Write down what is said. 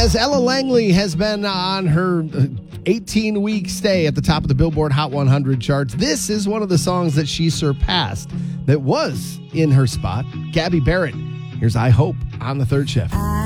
As Ella Langley has been on her 18-week stay at the top of the Billboard Hot 100 charts, this is one of the songs that she surpassed that was in her spot. Gabby Barrett. Here's I Hope on the Third Shift.